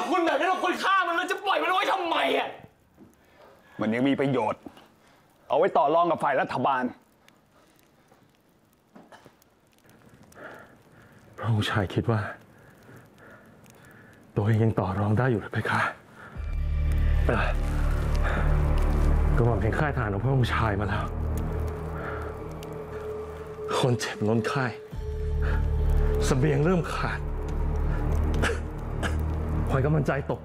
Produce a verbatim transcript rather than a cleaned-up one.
คุณแบบนี้เราควรฆ่ามันแล้วจะปล่อยมันไว้ทำไมอ่ะมันยังมีประโยชน์เอาไว้ต่อรองกับฝ่ายรัฐบาลพระองค์ชายคิดว่าตัวเองยังต่อรองได้อยู่หรือไม่คะกระหม่อมเห็นค่ายทหารของพระองค์ชายมาแล้วคนเจ็บล้นค่ายเสบียงเริ่มขาดขวัญกำลังใจตก